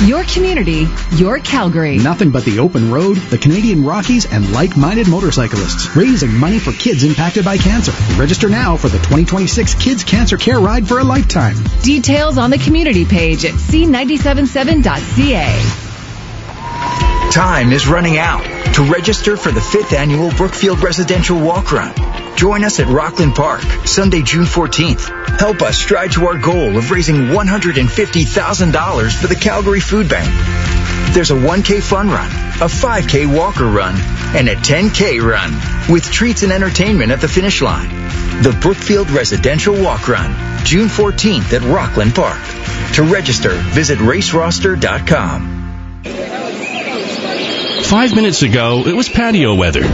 Your community, your Calgary. Nothing but the open road, the Canadian Rockies, and like-minded motorcyclists. Raising money for kids impacted by cancer. Register now for the 2026 Kids Cancer Care Ride for a Lifetime. Details on the community page at c977.ca. Time is running out to register for the 5th Annual Brookfield Residential Walk Run. Join us at Rockland Park, Sunday, June 14th. Help us stride to our goal of raising $150,000 for the Calgary Food Bank. There's a 1K fun run, a 5K walker run, and a 10K run, with treats and entertainment at the finish line. The Brookfield Residential Walk Run, June 14th at Rockland Park. To register, visit raceroster.com. 5 minutes ago, it was patio weather.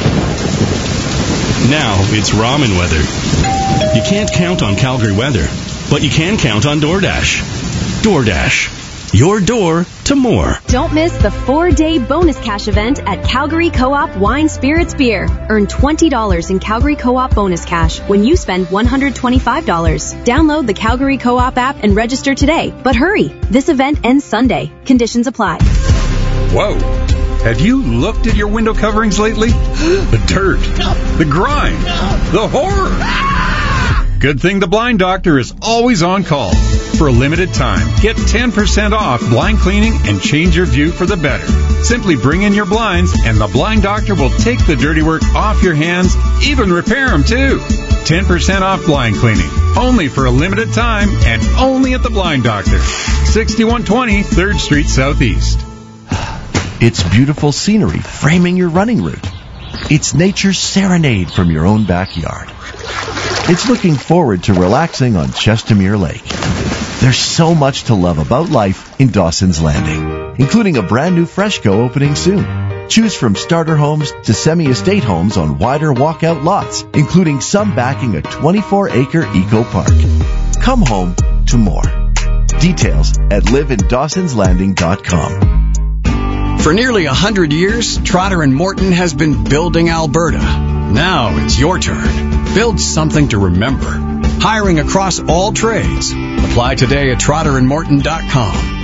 Now it's ramen weather. You can't count on Calgary weather, but you can count on DoorDash. DoorDash. Your door to more. Don't miss the 4-day bonus cash event at Calgary Co-op Wine Spirits Beer. Earn $20 in Calgary Co-op bonus cash when you spend $125. Download the Calgary Co-op app and register today. But hurry, this event ends Sunday. Conditions apply. Whoa. Have you looked at your window coverings lately? The dirt, the grime, the horror. Good thing the Blind Doctor is always on call. For a limited time, get 10% off blind cleaning and change your view for the better. Simply bring in your blinds and the Blind Doctor will take the dirty work off your hands, even repair them too. 10% off blind cleaning. Only for a limited time and only at the Blind Doctor. 6120 3rd Street Southeast. It's beautiful scenery framing your running route. It's nature's serenade from your own backyard. It's looking forward to relaxing on Chestermere Lake. There's so much to love about life in Dawson's Landing, including a brand new Freshco opening soon. Choose from starter homes to semi-estate homes on wider walkout lots, including some backing a 24-acre eco-park. Come home to more. Details at liveindawsonslanding.com. For nearly 100 years, Trotter & Morton has been building Alberta. Now it's your turn. Build something to remember. Hiring across all trades. Apply today at trotterandmorton.com.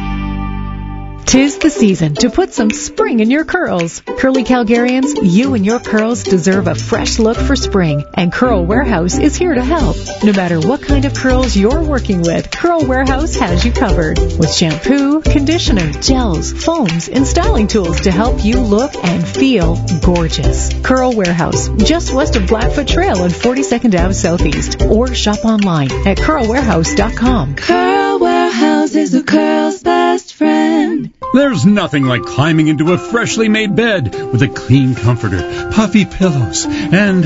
'Tis the season to put some spring in your curls. Curly Calgarians, you and your curls deserve a fresh look for spring, and Curl Warehouse is here to help. No matter what kind of curls you're working with, Curl Warehouse has you covered. With shampoo, conditioner, gels, foams, and styling tools to help you look and feel gorgeous. Curl Warehouse, just west of Blackfoot Trail on 42nd Ave Southeast, or shop online at curlwarehouse.com. Curl Warehouse is a curl's best friend. There's nothing like climbing into a freshly made bed with a clean comforter, puffy pillows, and...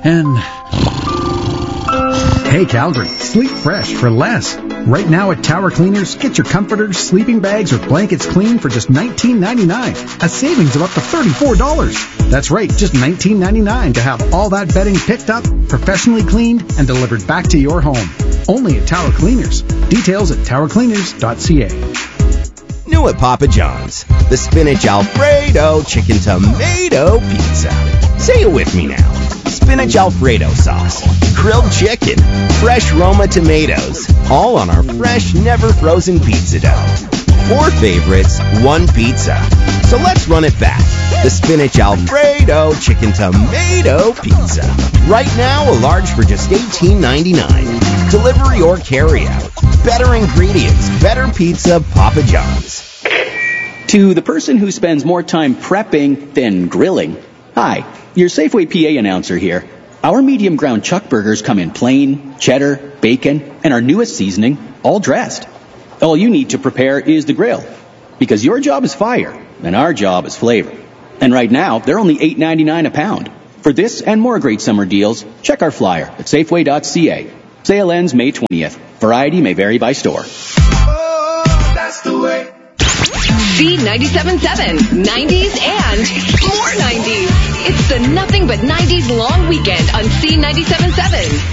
Hey Calgary, sleep fresh for less. Right now at Tower Cleaners, get your comforters, sleeping bags, or blankets cleaned for just $19.99. A savings of up to $34. That's right, just $19.99 to have all that bedding picked up, professionally cleaned, and delivered back to your home. Only at Tower Cleaners. Details at towercleaners.ca. New at Papa John's, the Spinach Alfredo Chicken Tomato Pizza. Say it with me now. Spinach Alfredo sauce, grilled chicken, fresh Roma tomatoes, all on our fresh, never frozen pizza dough. 4 favorites, 1 pizza. So let's run it back. The Spinach Alfredo Chicken Tomato Pizza. Right now, a large for just $18.99. Delivery or carry-out. Better ingredients, better pizza, Papa John's. To the person who spends more time prepping than grilling, hi, your Safeway PA announcer here. Our medium ground chuck burgers come in plain, cheddar, bacon, and our newest seasoning, all dressed. All you need to prepare is the grill, because your job is fire, and our job is flavor. And right now, they're only $8.99 a pound. For this and more great summer deals, check our flyer at safeway.ca. Sale ends May 20th. Variety may vary by store. Oh, that's the way. C97.7, 90s and more 90s. It's the Nothing But 90s long weekend on C97.7.